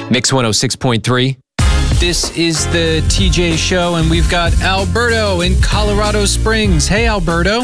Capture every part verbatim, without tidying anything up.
Mix one oh six point three. This is the T J Show, and we've got Alberto in Colorado Springs. Hey, Alberto.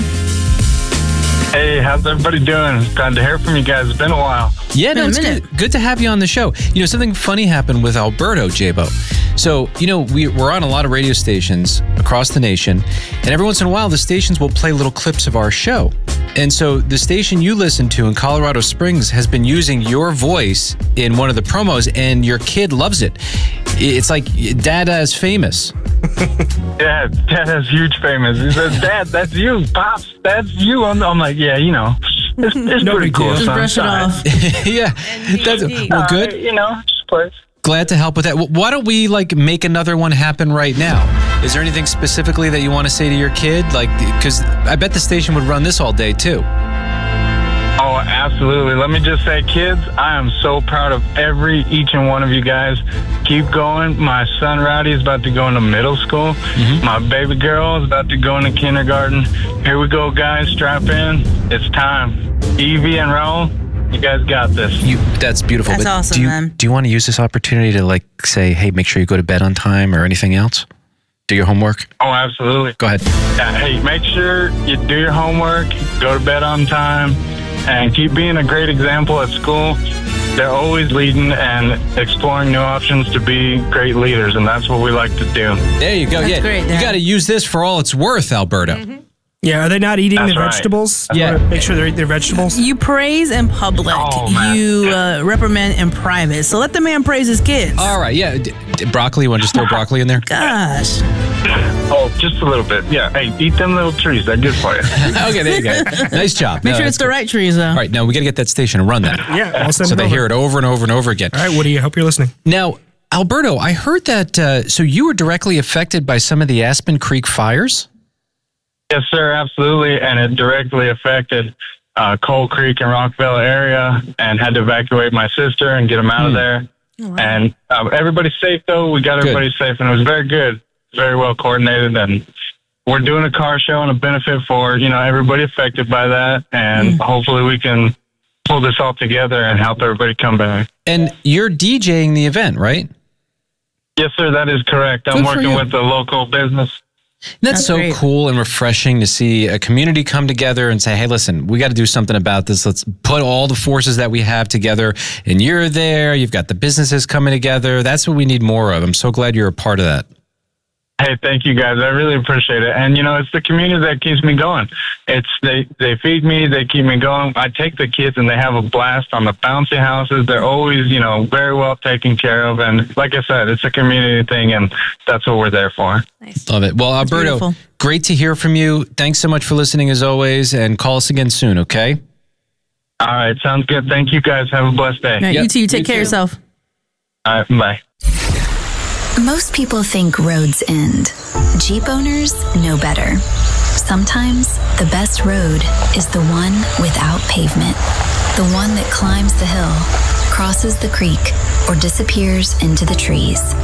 Hey, how's everybody doing? Glad to hear from you guys. It's been a while. Yeah, no, it's good, good to have you on the show. You know, something funny happened with Alberto, J-Bo. So, you know, we, we're on a lot of radio stations across the nation, and every once in a while, the stations will play little clips of our show. And so the station you listen to in Colorado Springs has been using your voice in one of the promos, and your kid loves it. It's like Dada is famous. Yeah, Dad is huge famous. He says, Dad, that's you. Pops, that's you. I'm, I'm like, yeah, you know, it's, it's pretty cool. Just brush it off. Yeah, that's well, good. Uh, you know, just play. Glad to help with that. Why don't we like make another one happen right now? Is there anything specifically that you want to say to your kid? Like, because I bet the station would run this all day too. Oh, absolutely. Let me just say, kids, I am so proud of every, each and one of you guys. Keep going. My son, Rowdy, is about to go into middle school. Mm-hmm. My baby girl is about to go into kindergarten. Here we go, guys. Strap in. It's time. Evie and Raul, you guys got this. You, that's beautiful. That's but awesome, do you, man. Do you want to use this opportunity to like say, hey, make sure you go to bed on time or anything else? Do your homework? Oh, absolutely. Go ahead. Yeah, hey, make sure you do your homework, go to bed on time, and keep being a great example at school. They're always leading and exploring new options to be great leaders, and that's what we like to do. There you go. That's yeah, great, you Dad. got to use this for all it's worth, Alberto. Mm-hmm. Yeah, are they not eating That's the right. vegetables? Yeah. You wanna make sure they're eating their vegetables. You praise in public. Oh, man. You uh, reprimand in private. So let the man praise his kids. All right, yeah. D- d- broccoli, you want to just throw broccoli in there? Gosh. Oh, just a little bit. Yeah, hey, eat them little trees. They're good for you. Okay, there you go. Nice job. Make No, sure that's it's the cool. right trees, though. All right, now we got to get that station and run that. Yeah, I'll send So it they over. hear it over and over and over again. All right, Woody, I hope you're listening. Now, Alberto, I heard that, uh, so you were directly affected by some of the Aspen Creek fires? Yes, sir, absolutely. And it directly affected uh, Coal Creek and Rockville area, and had to evacuate my sister and get them out Hmm. of there. Oh, wow. And uh, everybody's safe, though. We got Good. everybody safe, and it was very good, very well coordinated. And we're doing a car show and a benefit for, you know, everybody affected by that. And hopefully we can pull this all together and help everybody come back. And you're DJing the event, right? Yes, sir, that is correct. I'm Good for working you. with the local business. That's, That's so great. cool and refreshing to see a community come together and say, hey, listen, we got to do something about this. Let's put all the forces that we have together. And you're there. You've got the businesses coming together. That's what we need more of. I'm so glad you're a part of that. Hey, thank you guys. I really appreciate it. And, you know, it's the community that keeps me going. It's they, they feed me. They keep me going. I take the kids and they have a blast on the bouncy houses. They're always, you know, very well taken care of. And like I said, it's a community thing, and that's what we're there for. Nice. Love it. Well, Alberto, beautiful. great to hear from you. Thanks so much for listening as always. And call us again soon, okay? All right. Sounds good. Thank you guys. Have a blessed day. All right, Yep. you too. You take You care of too. yourself. All right. Bye. Most people think roads end. Jeep owners know better. Sometimes the best road is the one without pavement. The one that climbs the hill, crosses the creek, or disappears into the trees.